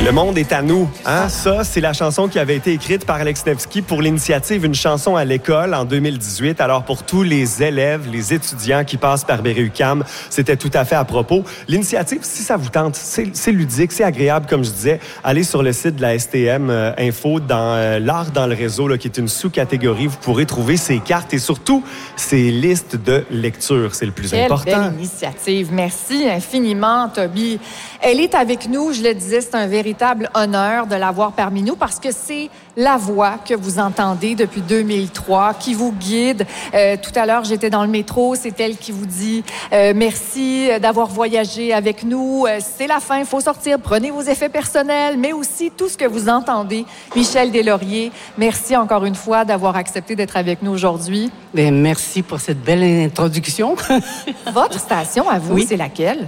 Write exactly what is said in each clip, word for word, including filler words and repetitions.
Le monde est à nous. Hein? Ça, c'est la chanson qui avait été écrite par Alex Nevsky pour l'initiative Une chanson à l'école en deux mille dix-huit. Alors, pour tous les élèves, les étudiants qui passent par Berry-UQAM, c'était tout à fait à propos. L'initiative, si ça vous tente, c'est, c'est ludique, c'est agréable, comme je disais. Allez sur le site de la S T M euh, Info, dans euh, l'art dans le réseau, là, qui est une sous-catégorie. Vous pourrez trouver ces cartes et surtout ces listes de lecture. C'est le plus Quelle important. Quelle belle initiative. Merci infiniment, Toby. Elle est avec nous, je le disais, c'est un véritable honneur de l'avoir parmi nous parce que c'est la voix que vous entendez depuis deux mille trois qui vous guide. Euh, tout à l'heure, j'étais dans le métro, c'est elle qui vous dit euh, merci d'avoir voyagé avec nous. Euh, c'est la fin, il faut sortir, prenez vos effets personnels, mais aussi tout ce que vous entendez. Michel Deslauriers, merci encore une fois d'avoir accepté d'être avec nous aujourd'hui. Bien, merci pour cette belle introduction. Votre station, à vous, oui. C'est laquelle?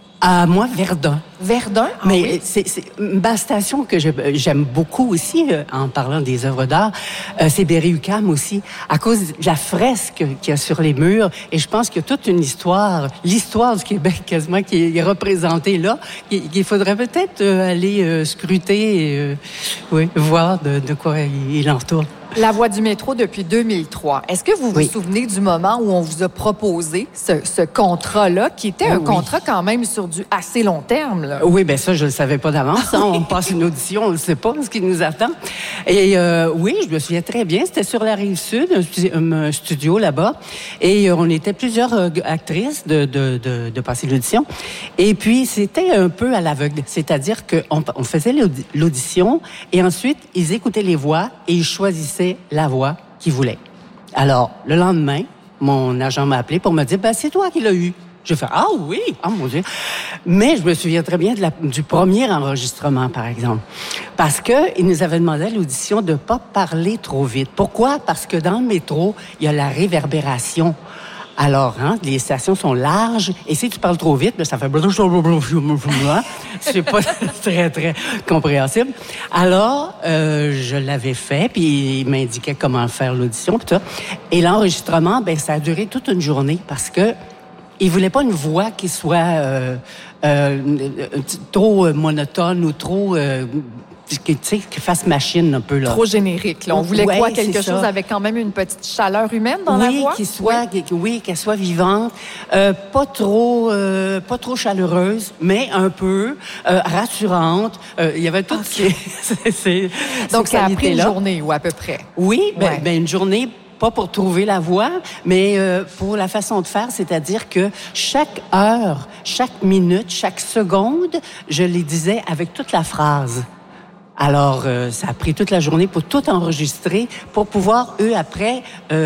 À moi, Verdun. Verdun? Ah, Mais oui. c'est, c'est ma station que je, j'aime beaucoup aussi, euh, en parlant des œuvres d'art, euh, c'est Berry-UQAM aussi, à cause de la fresque qu'il y a sur les murs. Et je pense qu'il y a toute une histoire, l'histoire du Québec quasiment, qui est représentée là, qu'il faudrait peut-être euh, aller euh, scruter et euh, oui, voir de, de quoi il en retourne. La Voix du métro depuis deux mille trois. Est-ce que vous vous oui. souvenez du moment où on vous a proposé ce, ce contrat-là, qui était oh, un oui. contrat quand même sur du assez long terme, là? Oui, bien ça, je le savais pas d'avance. Hein. On passe une audition, on ne sait pas ce qui nous attend. Et euh, oui, je me souviens très bien. C'était sur la Rive-Sud, un, un studio là-bas. Et on était plusieurs euh, actrices de, de, de, de passer l'audition. Et puis, c'était un peu à l'aveugle. C'est-à-dire qu'on on faisait l'audition et ensuite, ils écoutaient les voix et ils choisissaient la voix qu'ils voulaient. Alors, le lendemain, mon agent m'a appelé pour me dire, ben, c'est toi qui l'as eu. J'ai fait, ah oui, ah mon Dieu. Mais je me souviens très bien de la, du premier enregistrement, par exemple. Parce que il nous avait demandé à l'audition de pas parler trop vite. Pourquoi? Parce que dans le métro, il y a la réverbération. Alors, hein, les stations sont larges, et si tu parles trop vite, ben, ça fait... C'est pas très, très compréhensible. Alors, euh, je l'avais fait, puis il m'indiquait comment faire l'audition, puis tout. Et l'enregistrement, ben, ça a duré toute une journée, parce que il voulait pas une voix qui soit euh, euh, trop monotone ou trop... Euh, Tu sais, qui fasse machine un peu, là. Trop générique, là. On voulait ouais, quoi? Quelque chose ça. avec quand même une petite chaleur humaine dans oui, la voix? Qui soit, oui, oui, qu'elle soit vivante. Euh, pas trop, euh, pas trop chaleureuse, mais un peu euh, rassurante. Euh, il y avait tout okay. ces, ces, Donc, ces ça a pris une là. journée, ou à peu près? Oui, ben, ouais. ben une journée... pas pour trouver la voix, mais euh, pour la façon de faire, c'est-à-dire que chaque heure, chaque minute, chaque seconde, je les disais avec toute la phrase. Alors, euh, ça a pris toute la journée pour tout enregistrer, pour pouvoir, eux, après,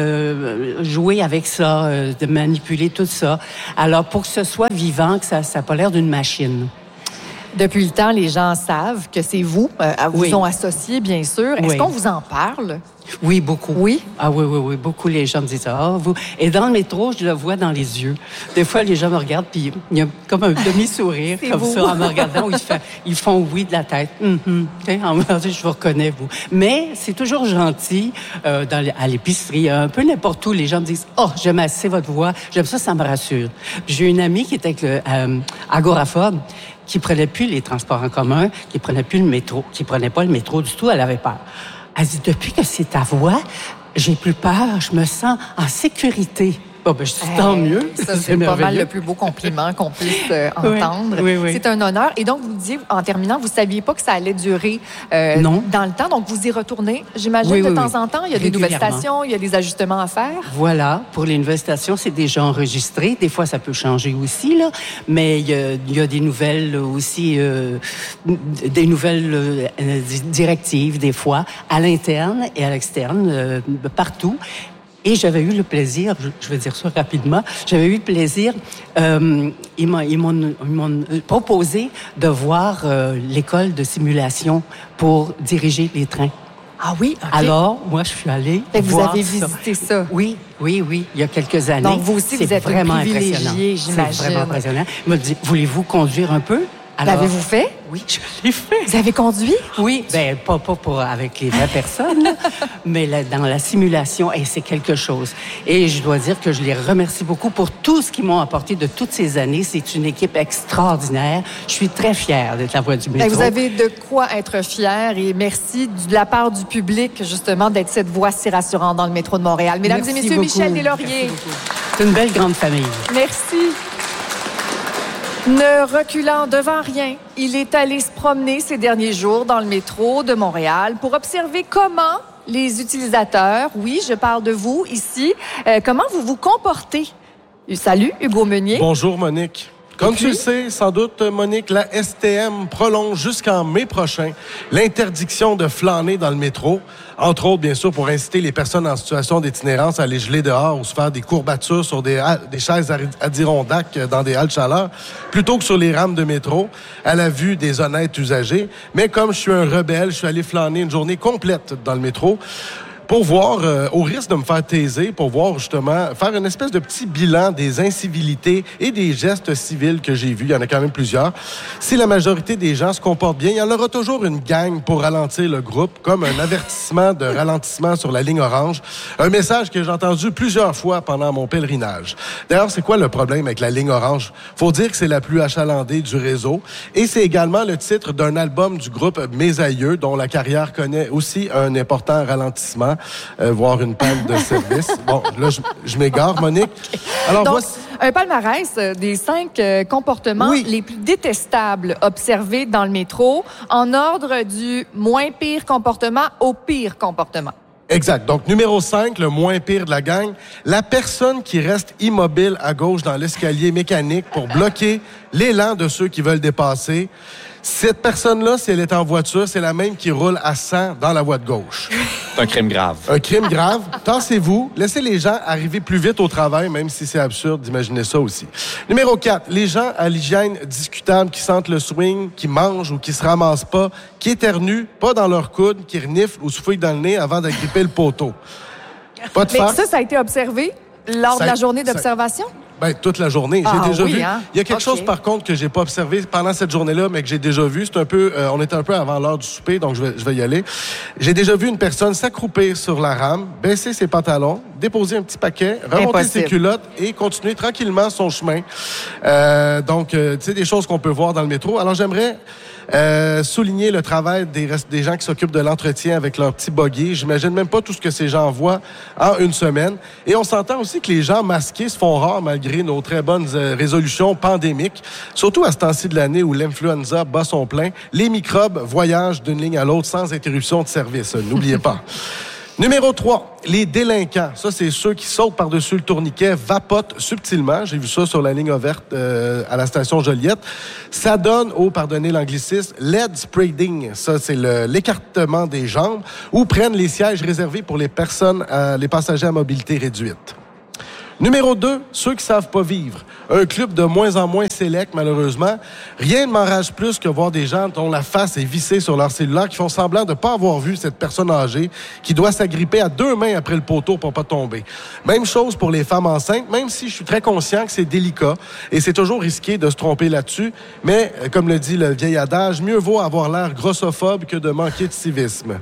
euh, jouer avec ça, euh, de manipuler tout ça. Alors, pour que ce soit vivant, que ça n'a pas l'air d'une machine. Depuis le temps, les gens savent que c'est vous, euh, vous oui. ont associé, bien sûr. Est-ce oui. qu'on vous en parle? Oui, beaucoup. Oui? Ah oui, oui, oui. Beaucoup, les gens me disent ça. Ah, vous... Et dans le métro, je le vois dans les yeux. Des fois, les gens me regardent, puis il y a comme un demi-sourire, comme vous. Ça, en me regardant, où ils, fait... ils font oui de la tête. Mm-hmm. En me disant, je vous reconnais, vous. Mais c'est toujours gentil, euh, dans, à l'épicerie, un peu n'importe où, les gens me disent, oh, j'aime assez votre voix, j'aime ça, ça me rassure. J'ai une amie qui était avec le, euh, agoraphobe, qui prenait plus les transports en commun, qui prenait plus le métro, qui prenait pas le métro du tout, elle avait peur. Elle dit, depuis que c'est ta voix, j'ai plus peur, je me sens en sécurité. Oh, ben, je dis, hey, tant mieux. Ça, c'est, c'est pas mal le plus beau compliment qu'on puisse euh, entendre. Oui, oui, oui. C'est un honneur. Et donc, vous disiez, en terminant, vous ne saviez pas que ça allait durer euh, non. dans le temps. Donc, vous y retournez, j'imagine, oui, de oui, temps oui. en temps. Il y a des nouvelles stations, il y a des ajustements à faire. Voilà. Pour les nouvelles stations, c'est déjà enregistré. Des fois, ça peut changer aussi, là. Mais il y a, il y a des nouvelles aussi, euh, des nouvelles euh, directives, des fois, à l'interne et à l'externe, euh, partout. Et j'avais eu le plaisir, je vais dire ça rapidement, j'avais eu le plaisir, euh, ils, m'ont, ils, m'ont, ils m'ont proposé de voir euh, l'école de simulation pour diriger les trains. Ah oui? Okay. Alors, moi, je suis allée et voir vous avez ça. visité ça? Oui, oui, oui, il y a quelques années. Donc, vous aussi, c'est vous êtes vraiment privilégié, impressionnant. j'imagine. C'est vraiment impressionnant. Il m'a dit, voulez-vous conduire un peu? Alors, l'avez-vous fait? Oui, je l'ai fait. Vous avez conduit? Oui, ben pas, pas pour avec les vraies personnes, là, mais là, dans la simulation, hey, c'est quelque chose. Et je dois dire que je les remercie beaucoup pour tout ce qu'ils m'ont apporté de toutes ces années. C'est une équipe extraordinaire. Je suis très fière d'être la voix du métro. Ben, vous avez de quoi être fier et merci de la part du public, justement, d'être cette voix si rassurante dans le métro de Montréal. Mesdames Merci et messieurs, beaucoup. Michel Deslauriers. C'est une belle grande famille. Merci. Ne reculant devant rien, il est allé se promener ces derniers jours dans le métro de Montréal pour observer comment les utilisateurs, oui, je parle de vous ici, euh, comment vous vous comportez. Salut, Hugo Meunier. Bonjour, Monique. Comme tu le sais, sans doute, Monique, la S T M prolonge jusqu'en mai prochain l'interdiction de flâner dans le métro. Entre autres, bien sûr, pour inciter les personnes en situation d'itinérance à aller geler dehors ou se faire des courbatures sur des, des chaises Adirondack dans des halles chaleur, plutôt que sur les rames de métro, à la vue des honnêtes usagers. Mais comme je suis un rebelle, je suis allé flâner une journée complète dans le métro pour voir, euh, au risque de me faire taiser, pour voir justement, faire une espèce de petit bilan des incivilités et des gestes civils que j'ai vus. Il y en a quand même plusieurs. Si la majorité des gens se comportent bien, il y en aura toujours une gang pour ralentir le groupe, comme un avertissement de ralentissement sur la ligne orange. Un message que j'ai entendu plusieurs fois pendant mon pèlerinage. D'ailleurs, c'est quoi le problème avec la ligne orange? Faut dire que c'est la plus achalandée du réseau. Et c'est également le titre d'un album du groupe Mes Aïeux, dont la carrière connaît aussi un important ralentissement. Euh, voire une panne de service. Bon, là, je, je m'égare, Monique. Alors, Donc, voici... un palmarès euh, des cinq euh, comportements oui. les plus détestables observés dans le métro, en ordre du moins pire comportement au pire comportement. Exact. Donc, numéro cinq, le moins pire de la gang, la personne qui reste immobile à gauche dans l'escalier mécanique pour bloquer l'élan de ceux qui veulent dépasser. Cette personne-là, si elle est en voiture, c'est la même qui roule à cent dans la voie de gauche. C'est un crime grave. Un crime grave. Tassez-vous. Laissez les gens arriver plus vite au travail, même si c'est absurde d'imaginer ça aussi. Numéro quatre, les gens à l'hygiène discutable qui sentent le swing, qui mangent ou qui se ramassent pas, qui éternuent, pas dans leur coude, qui reniflent ou se fouillent dans le nez avant d'agripper le poteau. Pas de Mais farce. ça, ça a été observé lors Ça- de la journée ça- d'observation? Ben, toute la journée. Ah, j'ai déjà oui, vu. hein? Il y a quelque OK. chose, par contre, que j'ai pas observé pendant cette journée-là, mais que j'ai déjà vu. C'est un peu, euh, on était un peu avant l'heure du souper, donc je vais, je vais y aller. J'ai déjà vu une personne s'accroupir sur la rame, baisser ses pantalons, déposer un petit paquet, remonter Impossible. ses culottes et continuer tranquillement son chemin. Euh, donc, euh, tu sais, des choses qu'on peut voir dans le métro. Alors, j'aimerais Euh, souligner le travail des, rest- des gens qui s'occupent de l'entretien avec leur petit buggy. J'imagine même pas tout ce que ces gens voient en une semaine. Et on s'entend aussi que les gens masqués se font rares malgré nos très bonnes euh, résolutions pandémiques. Surtout à ce temps-ci de l'année où l'influenza bat son plein. Les microbes voyagent d'une ligne à l'autre sans interruption de service. N'oubliez pas. Numéro trois, les délinquants. Ça, c'est ceux qui sautent par-dessus le tourniquet, vapotent subtilement. J'ai vu ça sur la ligne verte euh, à la station Joliette. Ça donne au, pardonnez l'anglicisme, lead spreading. Ça, c'est le- l'écartement des jambes ou prennent les sièges réservés pour les personnes, euh, les passagers à mobilité réduite. Numéro deux, ceux qui savent pas vivre. Un club de moins en moins sélect, malheureusement. Rien ne m'enrage plus que voir des gens dont la face est vissée sur leur cellulaire qui font semblant de ne pas avoir vu cette personne âgée qui doit s'agripper à deux mains après le poteau pour pas tomber. Même chose pour les femmes enceintes, même si je suis très conscient que c'est délicat et c'est toujours risqué de se tromper là-dessus. Mais, euh, comme le dit le vieil adage, mieux vaut avoir l'air grossophobe que de manquer de civisme.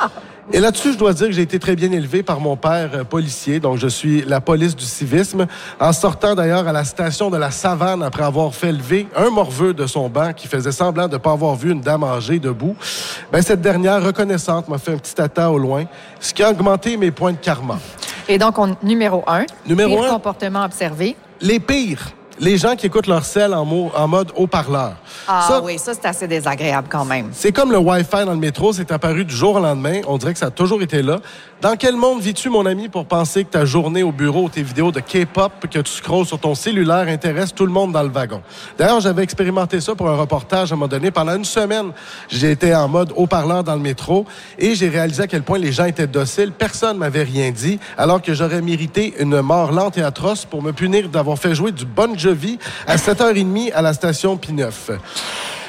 Et là-dessus, je dois dire que j'ai été très bien élevé par mon père euh, policier, donc je suis la police du civisme. En sortant d'ailleurs à la station de la Savane après avoir fait lever un morveux de son banc qui faisait semblant de ne pas avoir vu une dame âgée debout, ben, cette dernière reconnaissante m'a fait un petit tata au loin, ce qui a augmenté mes points de karma. Et donc, on, numéro un, Numéro pire un. comportement observé. Les pires, les gens qui écoutent leur cell en, mo- en mode haut-parleur. Ah Ça, oui, ça, c'est assez désagréable quand même. c'est comme le Wi-Fi dans le métro, c'est apparu du jour au lendemain. On dirait que ça a toujours été là. Dans quel monde vis-tu, mon ami, pour penser que ta journée au bureau ou tes vidéos de K-pop que tu scrolles sur ton cellulaire intéressent tout le monde dans le wagon? D'ailleurs, j'avais expérimenté ça pour un reportage à un moment donné. Pendant une semaine, j'ai été en mode haut-parleur dans le métro et j'ai réalisé à quel point les gens étaient dociles. Personne ne m'avait rien dit, alors que j'aurais mérité une mort lente et atroce pour me punir d'avoir fait jouer du Bon Jovi à sept heures trente à la station P neuf.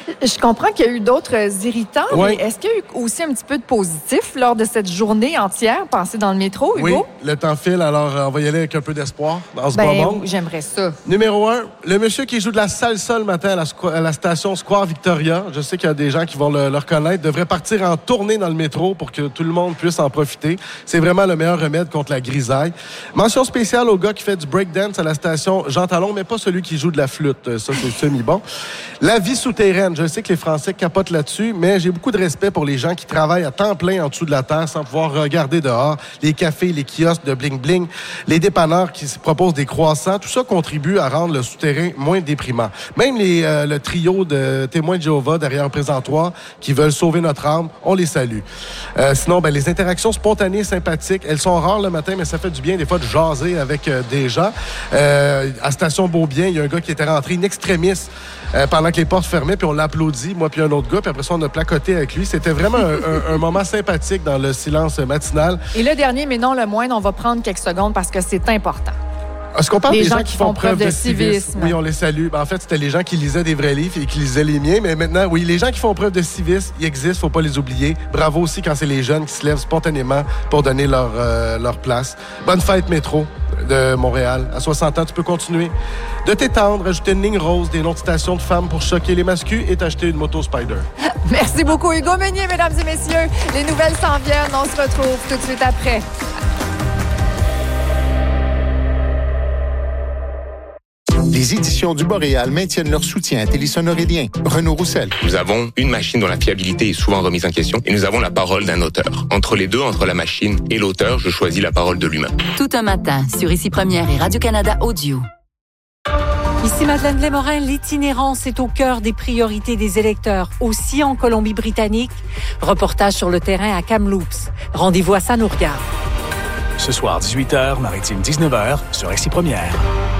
Je comprends qu'il y a eu d'autres irritants, oui. mais est-ce qu'il y a eu aussi un petit peu de positif lors de cette journée entière passée dans le métro, Hugo? Oui, le temps file, alors euh, on va y aller avec un peu d'espoir dans ce ben, bon monde. J'aimerais ça. Numéro un, le monsieur qui joue de la salsa le matin à la, squ- à la station Square Victoria, je sais qu'il y a des gens qui vont le, le reconnaître, devrait partir en tournée dans le métro pour que tout le monde puisse en profiter. C'est vraiment le meilleur remède contre la grisaille. Mention spéciale au gars qui fait du breakdance à la station Jean Talon, mais pas celui qui joue de la flûte. Ça, c'est semi-bon. La vie souterraine, je sais que les Français capotent là-dessus, mais j'ai beaucoup de respect pour les gens qui travaillent à temps plein en dessous de la terre sans pouvoir regarder dehors. Les cafés, les kiosques de bling-bling, les dépanneurs qui se proposent des croissants, tout ça contribue à rendre le souterrain moins déprimant. Même les, euh, le trio de témoins de Jéhovah derrière un présentoir qui veulent sauver notre âme, on les salue. Euh, sinon, ben, les interactions spontanées, sympathiques, elles sont rares le matin, mais ça fait du bien des fois de jaser avec euh, des gens. Euh, à Station Beaubien, il y a un gars qui était rentré in extremis euh, pendant que les portes fermaient, puis on l'applaudit, moi puis un autre gars, puis après ça, on a placoté avec lui. C'était vraiment un, un, un moment sympathique dans le silence matinal. Et le dernier, mais non le moindre, on va prendre quelques secondes parce que c'est important. Est-ce qu'on parle les des gens gens qui font preuve de civisme? civisme? Oui, on les salue. Ben, en fait, c'était les gens qui lisaient des vrais livres et qui lisaient les miens. Mais maintenant, oui, les gens qui font preuve de civisme, ils existent, faut pas les oublier. Bravo aussi quand c'est les jeunes qui se lèvent spontanément pour donner leur, euh, leur place. Bonne fête, métro de Montréal. À soixante ans, tu peux continuer de t'étendre, ajouter une ligne rose, des noms de stations de femmes pour choquer les mascus et t'acheter une moto Spider. Merci beaucoup, Hugo Meunier, mesdames et messieurs. Les nouvelles s'en viennent. On se retrouve tout de suite après. Les éditions du Boréal maintiennent leur soutien à Téléson Aurélien. Renaud Roussel. Nous avons une machine dont la fiabilité est souvent remise en question et nous avons la parole d'un auteur. Entre les deux, entre la machine et l'auteur, je choisis la parole de l'humain. Tout un matin, sur Ici Première et Radio-Canada Audio. Ici Madeleine Lémorin, l'itinérance est au cœur des priorités des électeurs, aussi en Colombie-Britannique. Reportage sur le terrain à Kamloops. Rendez-vous à ça nous regarde. Ce soir, dix-huit heures, Maritime dix-neuf heures, sur Ici Première.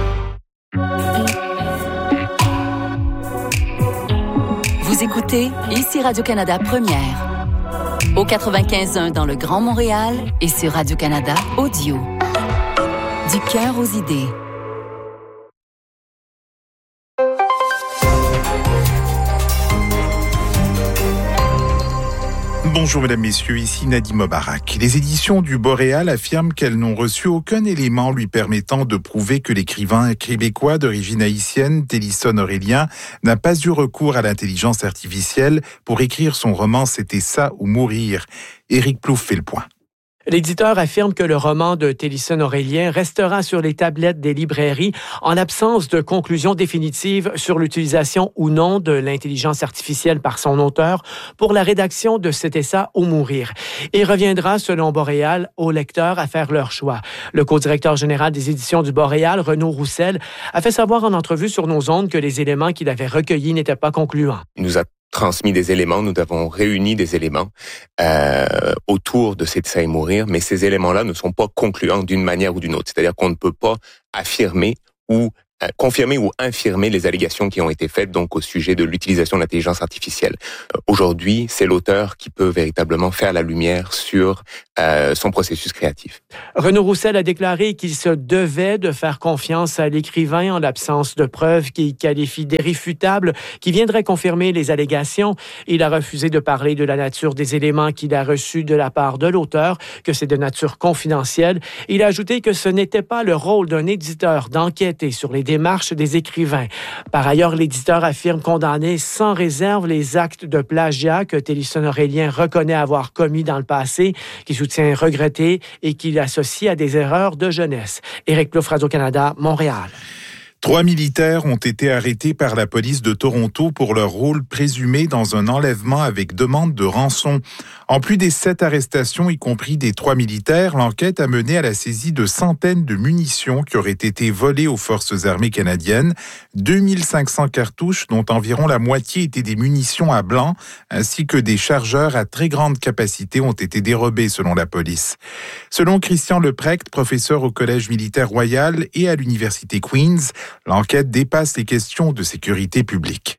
Vous écoutez Ici Radio-Canada Première. Au quatre-vingt-quinze point un dans le Grand Montréal et sur Radio-Canada Audio. Du cœur aux idées. Bonjour mesdames, messieurs, ici Nadim Mobarak. Les éditions du Boréal affirment qu'elles n'ont reçu aucun élément lui permettant de prouver que l'écrivain québécois d'origine haïtienne, Télisson Aurélien, n'a pas eu recours à l'intelligence artificielle pour écrire son roman « C'était ça ou mourir ». Éric Plouffe fait le point. L'éditeur affirme que le roman de Télisson Aurélien restera sur les tablettes des librairies en l'absence de conclusion définitive sur l'utilisation ou non de l'intelligence artificielle par son auteur pour la rédaction de C'était ça ou mourir. Il reviendra, selon Boréal, aux lecteurs à faire leur choix. Le co-directeur général des éditions du Boréal, Renaud Roussel, a fait savoir en entrevue sur nos ondes que les éléments qu'il avait recueillis n'étaient pas concluants. Il nous a transmis des éléments, nous avons réuni des éléments euh, autour de C'était ça et mourir, mais ces éléments-là ne sont pas concluants d'une manière ou d'une autre. C'est-à-dire qu'on ne peut pas affirmer ou euh, confirmer ou infirmer les allégations qui ont été faites donc au sujet de l'utilisation de l'intelligence artificielle. Euh, aujourd'hui, c'est l'auteur qui peut véritablement faire la lumière sur euh, son processus créatif. Renaud Roussel a déclaré qu'il se devait de faire confiance à l'écrivain en l'absence de preuves qu'il qualifie d'irréfutables qui viendraient confirmer les allégations. Il a refusé de parler de la nature des éléments qu'il a reçus de la part de l'auteur, que c'est de nature confidentielle. Il a ajouté que ce n'était pas le rôle d'un éditeur d'enquêter sur les démarches des écrivains. Par ailleurs, l'éditeur affirme condamner sans réserve les actes de plagiat que Télisson Aurélien reconnaît avoir commis dans le passé, qui soutient regretter et qu'il associe à des erreurs de jeunesse. Éric Plouffe, Radio-Canada, Montréal. Trois militaires ont été arrêtés par la police de Toronto pour leur rôle présumé dans un enlèvement avec demande de rançon. En plus des sept arrestations, y compris des trois militaires, l'enquête a mené à la saisie de centaines de munitions qui auraient été volées aux forces armées canadiennes. deux mille cinq cents cartouches, dont environ la moitié étaient des munitions à blanc, ainsi que des chargeurs à très grande capacité ont été dérobés selon la police. Selon Christian Leprecht, professeur au Collège militaire royal et à l'Université Queen's, l'enquête dépasse les questions de sécurité publique.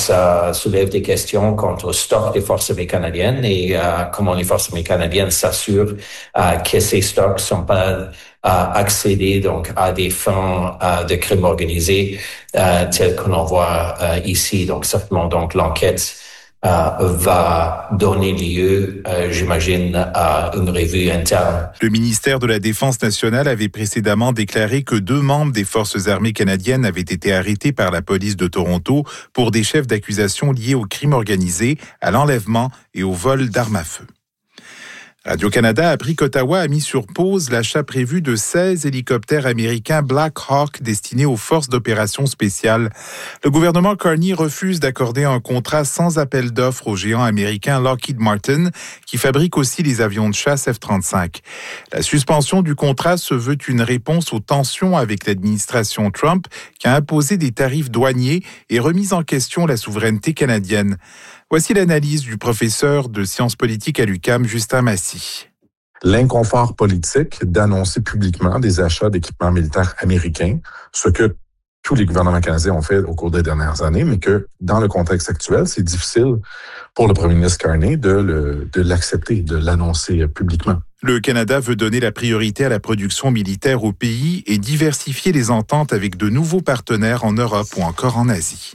Ça soulève des questions quant au stock des forces armées canadiennes et euh, comment les forces armées canadiennes s'assurent euh, que ces stocks sont pas euh, accédés donc à des fins euh, de crimes organisés euh, tels qu'on en voit euh, ici. Donc certainement donc l'enquête Euh, va donner lieu, euh, j'imagine, à une revue interne. Le ministère de la Défense nationale avait précédemment déclaré que deux membres des Forces armées canadiennes avaient été arrêtés par la police de Toronto pour des chefs d'accusation liés au crime organisé, à l'enlèvement et au vol d'armes à feu. Radio-Canada a appris qu'Ottawa a mis sur pause l'achat prévu de seize hélicoptères américains Black Hawk destinés aux forces d'opération spéciales. Le gouvernement Carney refuse d'accorder un contrat sans appel d'offres au géant américain Lockheed Martin, qui fabrique aussi les avions de chasse F trente-cinq. La suspension du contrat se veut une réponse aux tensions avec l'administration Trump, qui a imposé des tarifs douaniers et remis en question la souveraineté canadienne. Voici l'analyse du professeur de sciences politiques à l'U Q A M, Justin Massy. L'inconfort politique d'annoncer publiquement des achats d'équipements militaires américains, ce que tous les gouvernements canadiens ont fait au cours des dernières années, mais que dans le contexte actuel, c'est difficile pour le premier ministre Carney de, le, de l'accepter, de l'annoncer publiquement. Le Canada veut donner la priorité à la production militaire au pays et diversifier les ententes avec de nouveaux partenaires en Europe ou encore en Asie.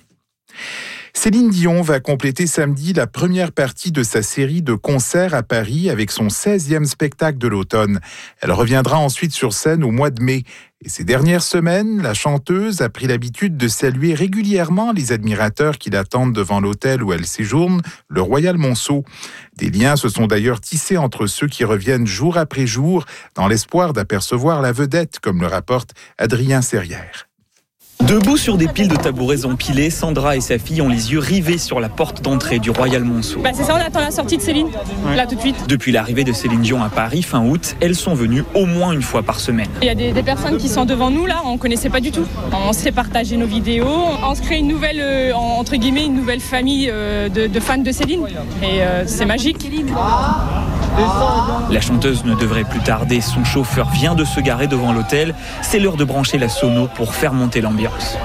Céline Dion va compléter samedi la première partie de sa série de concerts à Paris avec son seizième spectacle de l'automne. Elle reviendra ensuite sur scène au mois de mai. Et ces dernières semaines, la chanteuse a pris l'habitude de saluer régulièrement les admirateurs qui l'attendent devant l'hôtel où elle séjourne, le Royal Monceau. Des liens se sont d'ailleurs tissés entre ceux qui reviennent jour après jour dans l'espoir d'apercevoir la vedette, comme le rapporte Adrien Serrière. Debout sur des piles de tabourets empilés, Sandra et sa fille ont les yeux rivés sur la porte d'entrée du Royal Monceau. Bah c'est ça, on attend la sortie de Céline, ouais. Là tout de suite. Depuis l'arrivée de Céline Dion à Paris fin août, elles sont venues au moins une fois par semaine. Il y a des, des personnes qui sont devant nous là, on ne connaissait pas du tout. On s'est partagé nos vidéos, on se crée une nouvelle, euh, entre guillemets, une nouvelle famille euh, de, de fans de Céline. Et euh, c'est magique. La chanteuse ne devrait plus tarder, son chauffeur vient de se garer devant l'hôtel. C'est l'heure de brancher la sono pour faire monter l'ambiance.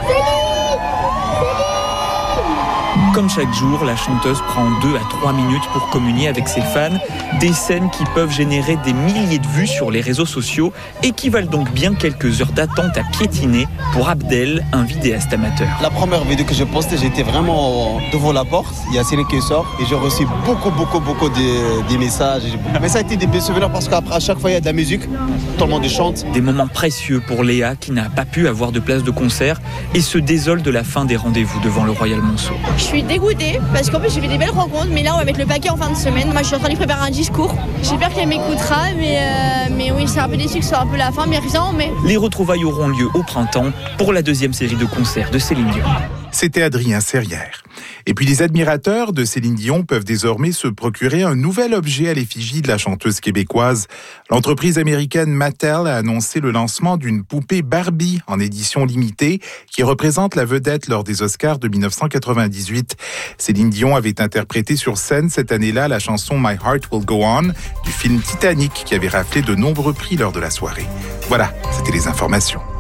Comme chaque jour, la chanteuse prend deux à trois minutes pour communier avec ses fans. Des scènes qui peuvent générer des milliers de vues sur les réseaux sociaux et qui valent donc bien quelques heures d'attente à piétiner pour Abdel, un vidéaste amateur. La première vidéo que j'ai postée, j'étais vraiment devant la porte. Il y a Céline qui sort et j'ai reçu beaucoup, beaucoup, beaucoup de, de messages. Mais ça a été des bons souvenirs parce qu'après, à chaque fois, il y a de la musique. Tout le monde chante. Des moments précieux pour Léa qui n'a pas pu avoir de place de concert et se désole de la fin des rendez-vous devant le Royal Monceau. Je suis dégoûtée parce qu'en plus j'ai fait des belles rencontres, mais là on va mettre le paquet en fin de semaine. Moi je suis en train de préparer un discours. J'espère qu'elle m'écoutera, mais, euh, mais oui, c'est un peu déçu que ce soit un peu la fin, mais rien. Mais... Les retrouvailles auront lieu au printemps pour la deuxième série de concerts de Céline Dion. C'était Adrien Serrière. Et puis les admirateurs de Céline Dion peuvent désormais se procurer un nouvel objet à l'effigie de la chanteuse québécoise. L'entreprise américaine Mattel a annoncé le lancement d'une poupée Barbie en édition limitée qui représente la vedette lors des Oscars de dix-neuf cent quatre-vingt-dix-huit. Céline Dion avait interprété sur scène cette année-là la chanson My Heart Will Go On du film Titanic qui avait raflé de nombreux prix lors de la soirée. Voilà, c'était les informations.